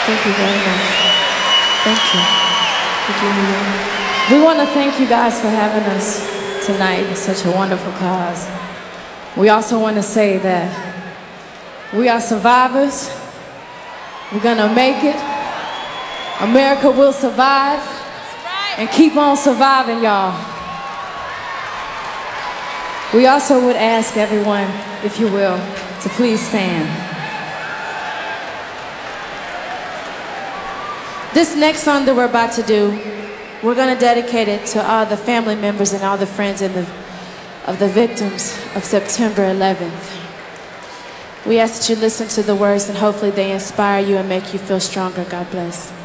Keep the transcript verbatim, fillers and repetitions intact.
Thank you very much. Thank you. Thank you. We want to thank you guys for having us tonight. It's such a wonderful cause. We also want to say that we are survivors. We're gonna make it. America will survive and keep on surviving, y'all. We also would ask everyone, if you will, to please stand. This next song that we're about to do, we're going to dedicate it to all the family members and all the friends and the, of the victims of September eleventh. We ask that you listen to the words and hopefully they inspire you and make you feel stronger. God bless.